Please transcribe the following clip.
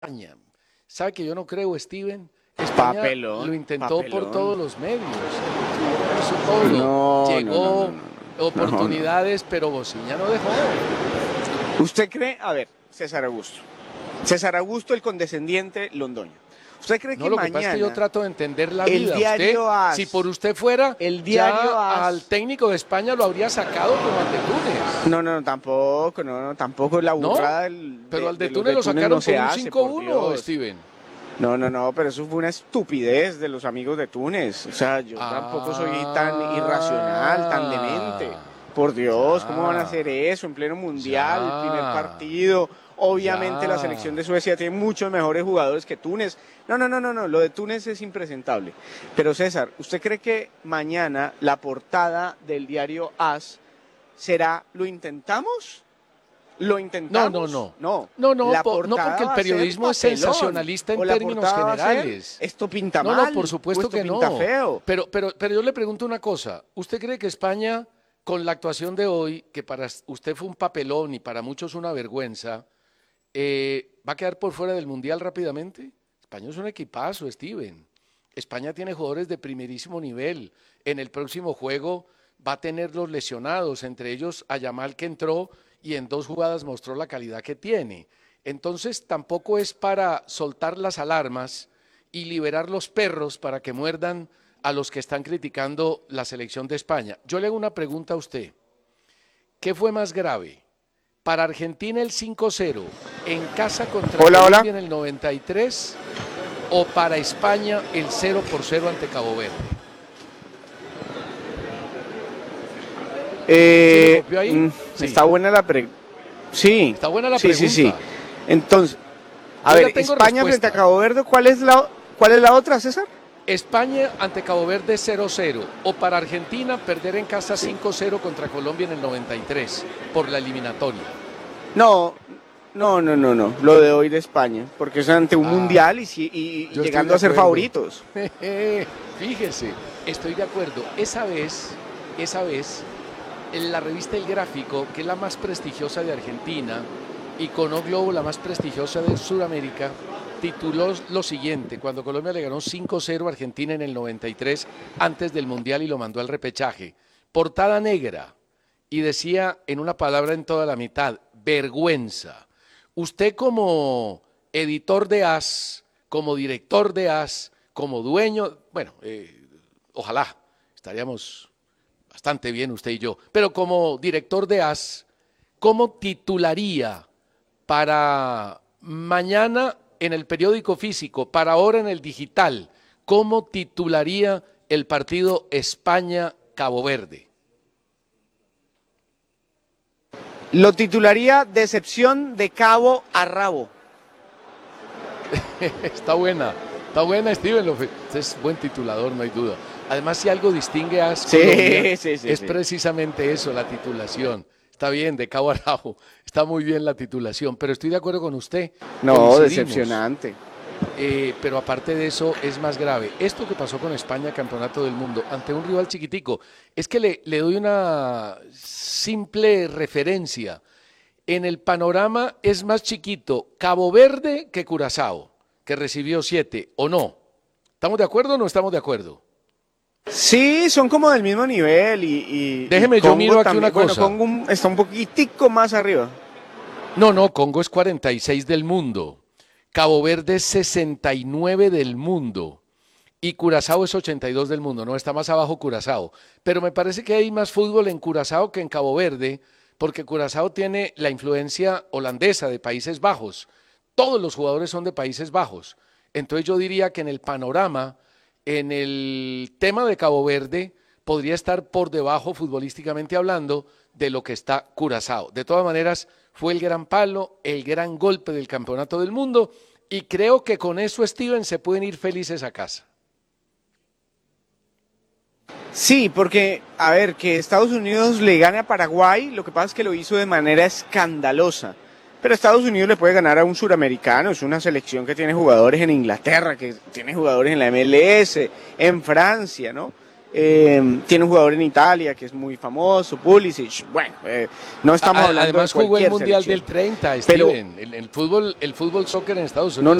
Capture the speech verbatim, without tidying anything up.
España. ¿Sabe que yo no creo, Steven? España lo Papelón, intentó por papelón. todos los medios. España hizo todo. No, no, no, no, Llegó no, no, no, no. oportunidades, pero Bociña no dejó. ¿Usted cree? A ver, César Augusto. César Augusto, el condescendiente Londoño. ¿Usted cree No, que lo que pasa es que yo mañana trato de entender la el vida. diario Usted, AS, si por usted fuera, el diario ya al AS, técnico de España lo habría sacado como al de Túnez. no, no, no, tampoco, no, no, tampoco la ¿No? burrada del, Pero de, al de de los Túnez de lo Túnez no sacaron por se un hace, cinco por uno, Dios. Steven. No, no, no, pero eso fue una estupidez de los amigos de Túnez. O sea, yo tampoco soy tan irracional, tan demente. Ah, Por Dios, ¿cómo van a ya, hacer eso en pleno mundial, el primer ya, partido? Obviamente la selección ya. de Suecia tiene muchos mejores jugadores que Túnez. No, no, no, no, no, lo de Túnez es impresentable. Pero César, ¿usted cree que mañana la portada del diario AS será ¿lo intentamos? ¿Lo No, no, intentamos? no. No, No, no, la po- no porque portada el va a ser periodismo es papelón. sensacionalista en O la términos portada va a ser generales. esto pinta No, no, por mal, o supuesto esto que pinta no. feo. Pero, pero, pero yo le pregunto una cosa. ¿Usted cree que España, con la actuación de hoy, que para usted fue un papelón y para muchos una vergüenza, eh, va a quedar por fuera del Mundial rápidamente? España es un equipazo, Steven. España tiene jugadores de primerísimo nivel. En el próximo juego va a tener los lesionados, entre ellos a Yamal, que entró y en dos jugadas mostró la calidad que tiene. Entonces tampoco es para soltar las alarmas y liberar los perros para que muerdan a los que están criticando la selección de España. Yo le hago una pregunta a usted. ¿Qué fue más grave? ¿Para Argentina el cinco cero en casa contra Hola, hola. Colombia en el noventa y tres o para España el cero por cero ante Cabo Verde? ¿Sí me Eh, copió ahí? mm, Sí. Está buena la pregunta. Sí, Está buena la sí, sí, sí. pregunta. Entonces, a Yo ver, ya tengo España frente a respuesta. Cabo Verde, ¿cuál es la, cuál es la otra, César? España ante Cabo Verde cero cero o para Argentina perder en casa Sí. cinco cero contra Colombia en el noventa y tres por la eliminatoria. No, no, no, no, no. Lo de hoy de España, porque es ante un Ah, mundial y, si- y- y yo estoy llegando de a ser acuerdo. favoritos. Fíjese, estoy de acuerdo. Esa vez, esa vez, en la revista El Gráfico, que es la más prestigiosa de Argentina, y con O Globo, la más prestigiosa de Sudamérica, tituló lo siguiente, cuando Colombia le ganó cinco cero a Argentina en el noventa y tres, antes del Mundial y lo mandó al repechaje. Portada negra, y decía en una palabra en toda la mitad, vergüenza. Usted como editor de AS, como director de AS, como dueño, bueno, eh, ojalá, estaríamos bastante bien usted y yo, pero como director de AS, ¿cómo titularía para mañana en el periódico físico, para ahora en el digital, cómo titularía el partido España-Cabo Verde? Lo titularía Decepción de cabo a rabo. Está buena, está buena, Steven. Usted es buen titulador, no hay duda. Además, si algo distingue a Sí, Colombia, sí, sí, es sí. precisamente eso, la titulación. Está bien, de cabo a rabo, está muy bien la titulación, pero estoy de acuerdo con usted. No, Coincidimos. decepcionante. Eh, pero aparte de eso, es más grave. Esto que pasó con España, campeonato del mundo, ante un rival chiquitico, es que le, le doy una simple referencia. En el panorama es más chiquito Cabo Verde que Curazao, que recibió siete, ¿o no? ¿Estamos de acuerdo o no estamos de acuerdo? Sí, son como del mismo nivel y, y, Déjeme, y yo Congo miro aquí también. una Bueno, cosa. Congo un- está un poquitico más arriba. No, no, Congo es cuarenta y seis del mundo. Cabo Verde es sesenta y nueve del mundo. Y Curazao es ochenta y dos del mundo, no está más abajo Curazao. Pero me parece que hay más fútbol en Curazao que en Cabo Verde, porque Curazao tiene la influencia holandesa de Países Bajos. Todos los jugadores son de Países Bajos. Entonces yo diría que en el panorama, en el tema de Cabo Verde, podría estar por debajo futbolísticamente hablando de lo que está Curazao. De todas maneras, fue el gran palo, el gran golpe del campeonato del mundo y creo que con eso, Steven, se pueden ir felices a casa. Sí, porque, a ver, que Estados Unidos le gane a Paraguay, lo que pasa es que lo hizo de manera escandalosa. Pero Estados Unidos le puede ganar a un suramericano, es una selección que tiene jugadores en Inglaterra, que tiene jugadores en la M L S, en Francia, ¿no? Eh, tiene un jugador en Italia que es muy famoso, Pulisic. Bueno, eh, no estamos A- hablando Además de jugó el cualquier Mundial selección. del treinta, Pero- Steven. El, el fútbol, el fútbol soccer en Estados No, Unidos.